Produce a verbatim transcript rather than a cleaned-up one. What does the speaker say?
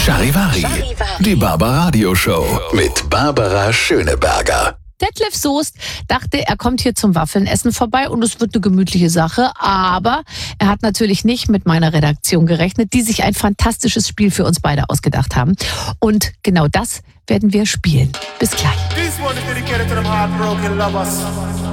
Charivari, die Barbaradio-Show mit Barbara Schöneberger. Detlef Soest dachte, er kommt hier zum Waffelnessen vorbei und es wird eine gemütliche Sache. Aber er hat natürlich nicht mit meiner Redaktion gerechnet, die sich ein fantastisches Spiel für uns beide ausgedacht haben. Und genau das werden wir spielen. Bis gleich. This one is dedicated to them heartbroken lovers.